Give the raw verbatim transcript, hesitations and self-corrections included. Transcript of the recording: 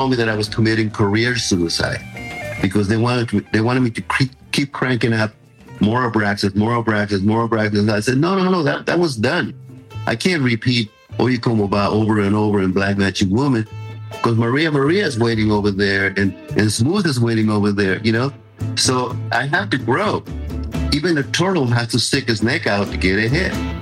told me that I was committing career suicide because they wanted to, they wanted me to keep, keep cranking out more Abraxas, more Abraxas, more Abraxas. I said, no, no, no, that, that was done. I can't repeat Oye Como Va over and over in Black Magic Woman because Maria Maria is waiting over there and, and Smooth is waiting over there, you know? So I have to grow. Even a turtle has to stick his neck out to get ahead.